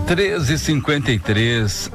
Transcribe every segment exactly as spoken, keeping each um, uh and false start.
treze e cinquenta e três,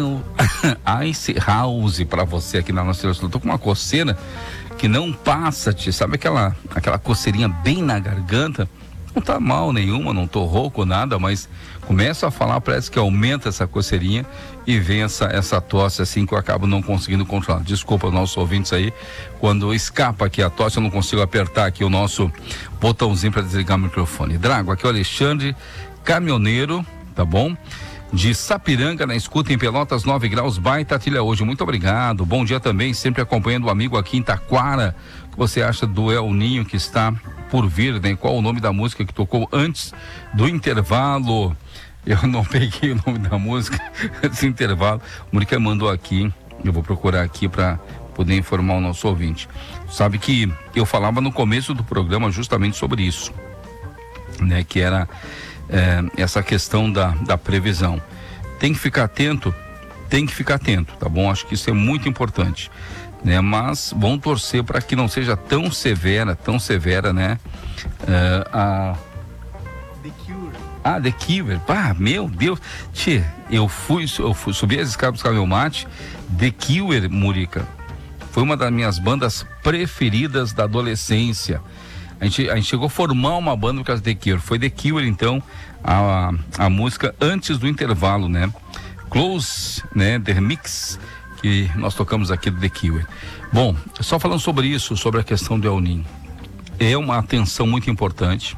Ice House pra você aqui na nossa. Eu tô com uma coceira que não passa, te sabe aquela, aquela coceirinha bem na garganta? Não tá mal nenhuma, não tô rouco, nada, mas começo a falar, parece que aumenta essa coceirinha e vem essa, essa tosse assim que eu acabo não conseguindo controlar. Desculpa os nossos ouvintes aí, quando escapa aqui a tosse eu não consigo apertar aqui o nosso botãozinho para desligar o microfone. Drago, aqui é o Alexandre, caminhoneiro, tá bom? De Sapiranga, na escuta em Pelotas, nove graus, baita trilha hoje, muito obrigado. Bom dia também, sempre acompanhando o amigo aqui em Taquara. O que você acha do El Ninho que está por vir, né? Qual o nome da música que tocou antes do intervalo? Eu não peguei o nome da música antes do intervalo. O Murica mandou aqui, eu vou procurar aqui para poder informar o nosso ouvinte. Sabe que eu falava no começo do programa justamente sobre isso, né? Que era é, essa questão da, da previsão. Tem que ficar atento, tem que ficar atento, tá bom? Acho que isso é muito importante, né? Mas vamos torcer para que não seja tão severa, tão severa, né? É, a The Cure. Ah, The Cure. Ah, meu Deus. Tchê, eu fui, eu fui subir as escadas buscar meu mate. The Cure, Murica, foi uma das minhas bandas preferidas da adolescência. A gente, a gente chegou a formar uma banda por causa de The Cure. Foi The Cure, então, a, a música antes do intervalo, né? Close, né? The Mix, que nós tocamos aqui do The Cure. Bom, só falando sobre isso, sobre a questão do El Ninho. É uma atenção muito importante.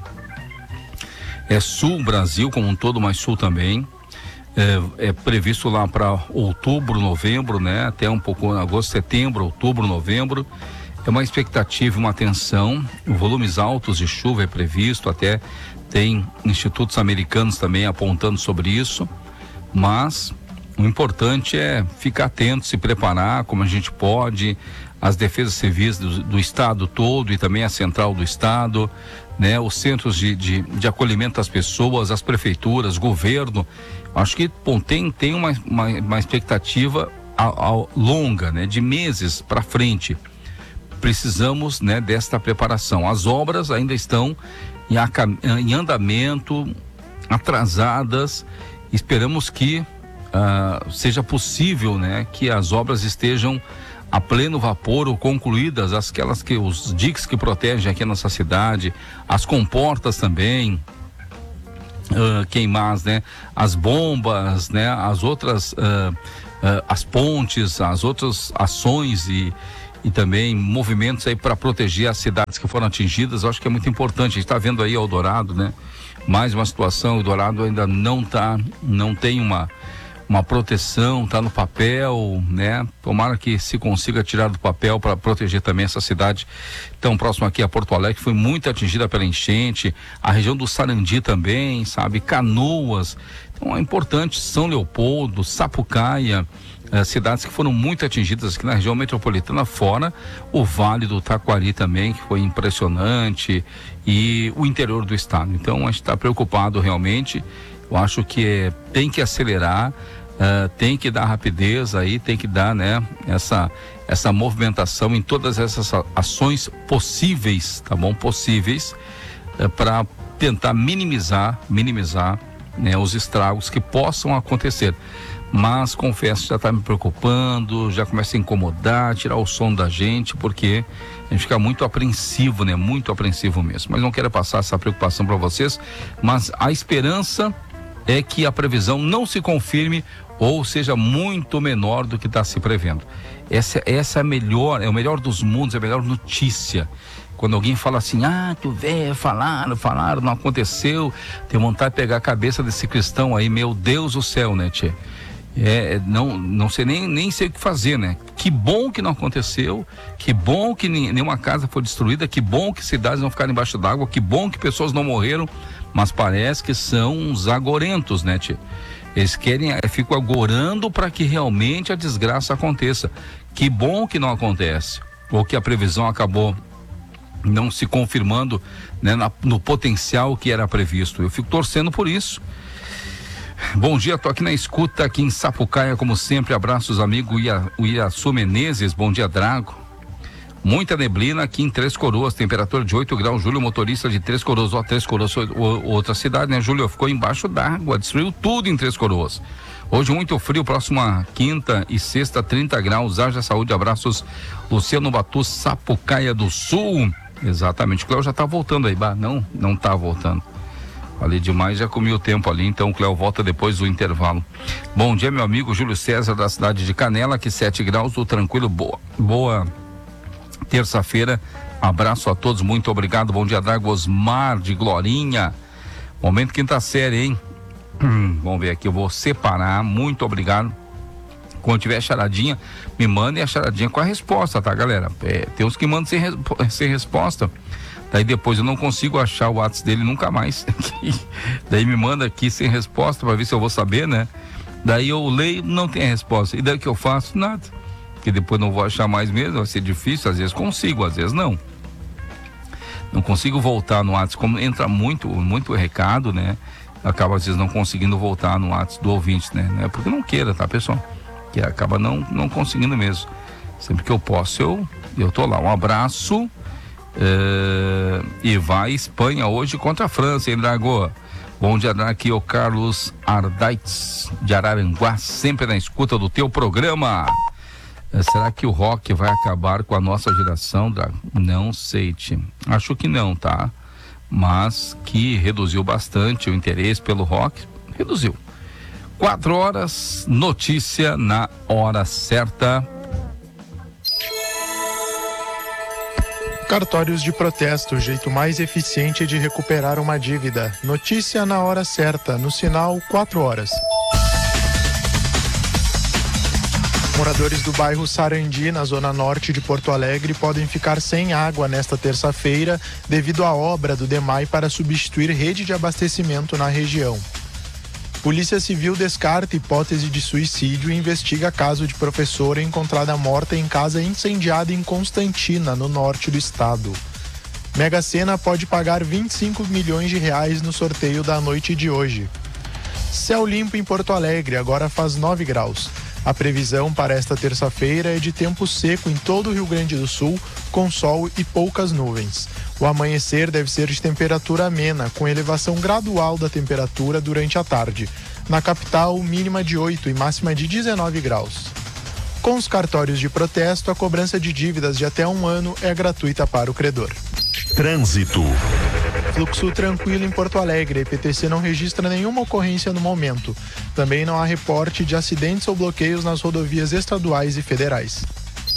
É sul Brasil como um todo, mas sul também. É, é previsto lá para outubro, novembro, né? Até um pouco agosto, setembro, outubro, novembro. É uma expectativa, uma atenção. Volumes altos de chuva é previsto, até tem institutos americanos também apontando sobre isso. Mas o importante é ficar atento, se preparar como a gente pode. As defesas civis do, do estado todo e também a central do estado, né? Os centros de, de, de acolhimento das pessoas, as prefeituras, governo. Acho que bom, tem, tem uma, uma, uma expectativa a, a longa, né? De meses para frente. Precisamos, né, desta preparação. As obras ainda estão em, em andamento, atrasadas. Esperamos que uh, seja possível, né, que as obras estejam a pleno vapor ou concluídas, aquelas que os diques que protegem aqui a nossa cidade, as comportas também, uh, queimar, né, as bombas, né, as outras, uh, uh, as pontes, as outras ações e e também movimentos aí para proteger as cidades que foram atingidas. Eu acho que é muito importante. A gente está vendo aí Eldorado, né? Mais uma situação, Eldorado ainda não tá, não tem uma, uma proteção, tá no papel, né? Tomara que se consiga tirar do papel para proteger também essa cidade tão próxima aqui a Porto Alegre, que foi muito atingida pela enchente, a região do Sarandi também, sabe? Canoas. Então é importante, São Leopoldo, Sapucaia, Uh, cidades que foram muito atingidas aqui na região metropolitana, fora o Vale do Taquari também, que foi impressionante, e o interior do estado. Então a gente está preocupado realmente. Eu acho que é, tem que acelerar, uh, tem que dar rapidez aí, tem que dar, né, essa, essa movimentação em todas essas ações possíveis, tá bom? Possíveis, uh, para tentar minimizar, minimizar, né, os estragos que possam acontecer. Mas confesso que já está me preocupando, já começa a incomodar, tirar o som da gente, porque a gente fica muito apreensivo, né? Muito apreensivo mesmo. Mas não quero passar essa preocupação para vocês, mas a esperança é que a previsão não se confirme ou seja muito menor do que está se prevendo. Essa, essa é a melhor, é o melhor dos mundos, é a melhor notícia. Quando alguém fala assim, ah, tu vê, falaram, falaram, não aconteceu, tem vontade de pegar a cabeça desse cristão aí, meu Deus do céu, né, tchê? É, não, não sei nem, nem sei o que fazer, né? Que bom que não aconteceu, que bom que nenhuma casa foi destruída, que bom que cidades não ficaram embaixo d'água, que bom que pessoas não morreram, mas parece que são uns agorentos, né, tia? Eles querem, ficam agorando para que realmente a desgraça aconteça. Que bom que não acontece, ou que a previsão acabou não se confirmando, né, na, no potencial que era previsto. Eu fico torcendo por isso. Bom dia, tô aqui na escuta, aqui em Sapucaia, como sempre. Abraços, amigo Ia, o Iaçu Menezes. Bom dia, Drago. Muita neblina aqui em Três Coroas, temperatura de oito graus. Júlio, motorista de Três Coroas, ó, Três Coroas foi outra cidade, né, Júlio? Ficou embaixo d'água, destruiu tudo em Três Coroas. Hoje muito frio, próxima quinta e sexta, trinta graus. Haja saúde, abraços, Luciano Batu, Sapucaia do Sul. Exatamente, o Cléo já tá voltando aí, bah, não, não tá voltando. Ali demais, já comi o tempo ali, então o Cléo volta depois do intervalo. Bom dia, meu amigo Júlio César, da cidade de Canela, aqui sete graus, tô tranquilo, boa, boa terça-feira, abraço a todos, muito obrigado, bom dia, Drago Osmar de Glorinha, momento quinta série, hein? Hum, vamos ver aqui, eu vou separar, muito obrigado. Quando tiver charadinha, me mandem a charadinha com a resposta, tá, galera? É, tem uns que mandam sem, sem resposta. Daí depois eu não consigo achar o WhatsApp dele nunca mais. Daí me manda aqui sem resposta para ver se eu vou saber, né? Daí eu leio, não tem a resposta. E daí o que eu faço? Nada. Porque depois não vou achar mais mesmo, vai ser difícil. Às vezes consigo, às vezes não. Não consigo voltar no WhatsApp. Como entra muito, muito recado, né? Acaba às vezes não conseguindo voltar no WhatsApp do ouvinte, né? Não é porque não queira, tá, pessoal? Que acaba não, não conseguindo mesmo. Sempre que eu posso, eu, eu tô lá. Um abraço. É, e vai Espanha hoje contra a França, hein, Drago? Bom dia, aqui o Carlos Ardaites de Araranguá, sempre na escuta do teu programa. É, será que o rock vai acabar com a nossa geração, Drago? Não sei, tio. Acho que não, tá? Mas que reduziu bastante o interesse pelo rock, reduziu. Quatro horas, notícia na hora certa. Cartórios de protesto, o jeito mais eficiente de recuperar uma dívida. Notícia na hora certa, no sinal quatro horas. Moradores do bairro Sarandi, na zona norte de Porto Alegre, podem ficar sem água nesta terça-feira devido à obra do DEMAI para substituir rede de abastecimento na região. Polícia Civil descarta hipótese de suicídio e investiga caso de professora encontrada morta em casa incendiada em Constantina, no norte do estado. Mega Sena pode pagar vinte e cinco milhões de reais no sorteio da noite de hoje. Céu limpo em Porto Alegre, agora faz nove graus. A previsão para esta terça-feira é de tempo seco em todo o Rio Grande do Sul, com sol e poucas nuvens. O amanhecer deve ser de temperatura amena, com elevação gradual da temperatura durante a tarde. Na capital, mínima de oito e máxima de dezenove graus. Com os cartórios de protesto, a cobrança de dívidas de até um ano é gratuita para o credor. Trânsito. Fluxo tranquilo em Porto Alegre. A E P T C não registra nenhuma ocorrência no momento. Também não há reporte de acidentes ou bloqueios nas rodovias estaduais e federais.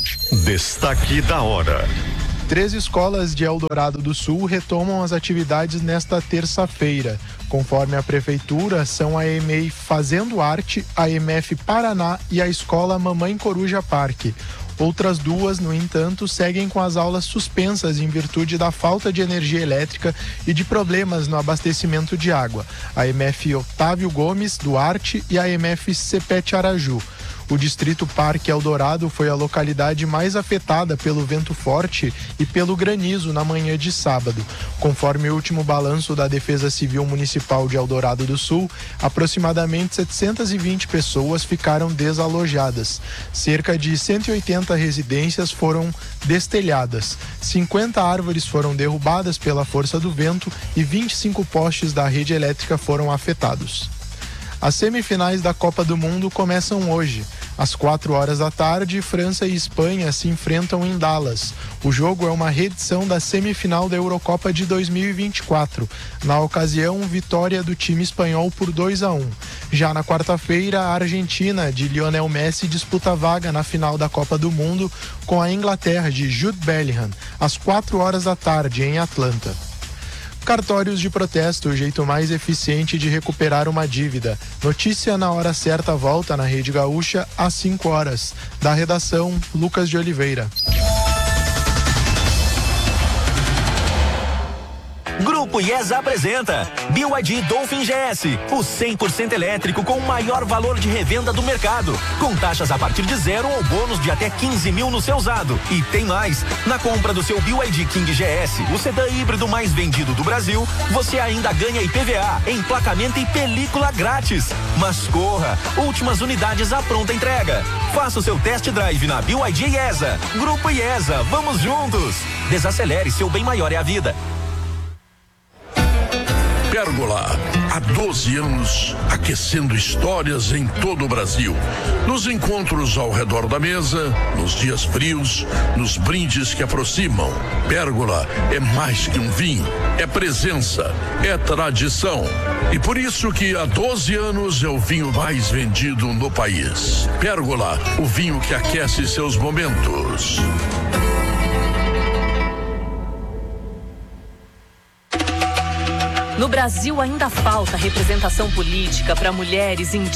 Destaque da hora. Três escolas de Eldorado do Sul retomam as atividades nesta terça-feira. Conforme a Prefeitura, são a E M E I Fazendo Arte, a M F Paraná e a Escola Mamãe Coruja Parque. Outras duas, no entanto, seguem com as aulas suspensas em virtude da falta de energia elétrica e de problemas no abastecimento de água. A M F Otávio Gomes, Duarte, e a M F Cepete Araju. O distrito Parque Eldorado foi a localidade mais afetada pelo vento forte e pelo granizo na manhã de sábado. Conforme o último balanço da Defesa Civil Municipal de Eldorado do Sul, aproximadamente setecentas e vinte pessoas ficaram desalojadas. Cerca de cento e oitenta residências foram destelhadas. cinquenta árvores foram derrubadas pela força do vento e vinte e cinco postes da rede elétrica foram afetados. As semifinais da Copa do Mundo começam hoje. Às quatro horas da tarde, França e Espanha se enfrentam em Dallas. O jogo é uma reedição da semifinal da Eurocopa de dois mil e vinte e quatro. Na ocasião, vitória do time espanhol por dois a um. Já na quarta-feira, a Argentina, de Lionel Messi, disputa vaga na final da Copa do Mundo com a Inglaterra, de Jude Bellingham, às quatro horas da tarde, em Atlanta. Cartórios de protesto, o jeito mais eficiente de recuperar uma dívida. Notícia na hora certa volta na Rede Gaúcha às cinco horas. Da redação, Lucas de Oliveira. Grupo Grupo IESA apresenta B Y D Dolphin G S, o cem por cento elétrico com o maior valor de revenda do mercado, com taxas a partir de zero ou bônus de até quinze mil no seu usado. E tem mais, na compra do seu B Y D King G S, o sedã híbrido mais vendido do Brasil, você ainda ganha I P V A, emplacamento e película grátis. Mas corra, últimas unidades à pronta entrega. Faça o seu test drive na B Y D IESA. Grupo IESA, vamos juntos. Desacelere, seu bem maior é a vida. Pérgola, há doze anos, aquecendo histórias em todo o Brasil. Nos encontros ao redor da mesa, nos dias frios, nos brindes que aproximam. Pérgola é mais que um vinho, é presença, é tradição. E por isso que há doze anos é o vinho mais vendido no país. Pérgola, o vinho que aquece seus momentos. No Brasil ainda falta representação política para mulheres indígenas.